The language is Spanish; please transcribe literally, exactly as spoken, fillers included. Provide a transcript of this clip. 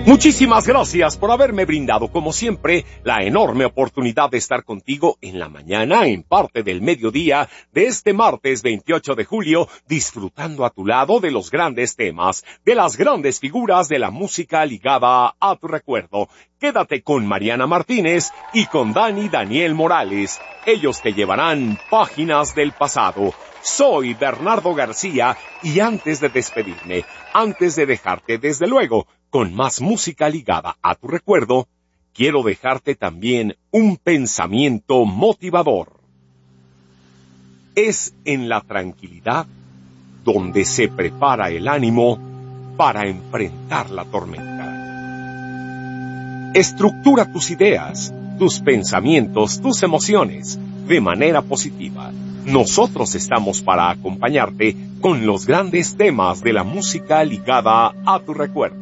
Muchísimas gracias por haberme brindado, como siempre, la enorme oportunidad de estar contigo en la mañana, en parte del mediodía, de este martes veintiocho de julio, disfrutando a tu lado de los grandes temas, de las grandes figuras de la música ligada a tu recuerdo. Quédate con Mariana Martínez y con Dani Daniel Morales. Ellos te llevarán páginas del pasado. Soy Bernardo García y antes de despedirme, antes de dejarte desde luego con más música ligada a tu recuerdo, quiero dejarte también un pensamiento motivador. Es en la tranquilidad donde se prepara el ánimo para enfrentar la tormenta. Estructura tus ideas, tus pensamientos, tus emociones de manera positiva. Nosotros estamos para acompañarte con los grandes temas de la música ligada a tu recuerdo.